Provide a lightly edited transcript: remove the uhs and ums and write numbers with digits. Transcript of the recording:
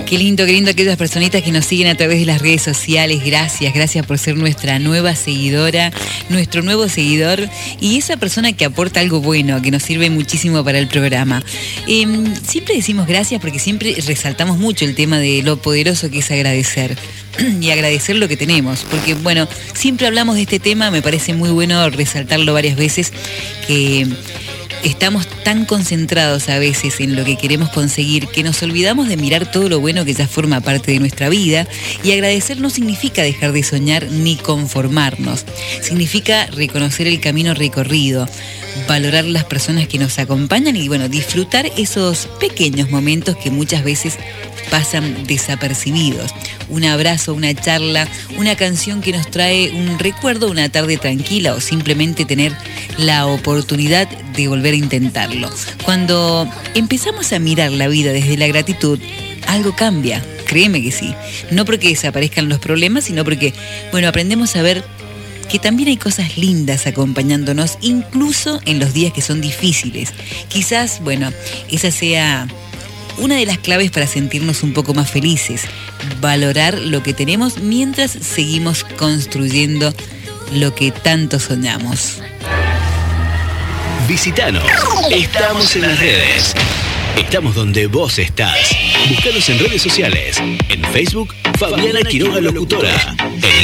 Qué lindo aquellas personitas que nos siguen a través de las redes sociales. Gracias por ser nuestra nueva seguidora, nuestro nuevo seguidor y esa persona que aporta algo bueno, que nos sirve muchísimo para el programa. Siempre decimos gracias porque siempre resaltamos mucho el tema de lo poderoso que es agradecer y agradecer lo que tenemos, porque bueno, siempre hablamos de este tema, me parece muy bueno resaltarlo varias veces, que estamos tan concentrados a veces en lo que queremos conseguir que nos olvidamos de mirar todo lo bueno que ya forma parte de nuestra vida, y agradecer no significa dejar de soñar ni conformarnos, significa reconocer el camino recorrido, valorar las personas que nos acompañan y bueno, disfrutar esos pequeños momentos que muchas veces pasan desapercibidos. Un abrazo, una charla, una canción que nos trae un recuerdo, una tarde tranquila o simplemente tener la oportunidad de volver a intentarlo. Cuando empezamos a mirar la vida desde la gratitud, algo cambia, créeme que sí. No porque desaparezcan los problemas, sino porque, bueno, aprendemos a ver que también hay cosas lindas acompañándonos, incluso en los días que son difíciles. Quizás, bueno, esa sea una de las claves para sentirnos un poco más felices, valorar lo que tenemos mientras seguimos construyendo lo que tanto soñamos. Visítanos. Estamos en las redes. Estamos donde vos estás. Búscanos en redes sociales. En Facebook, Fabiana Quiroga Locutora.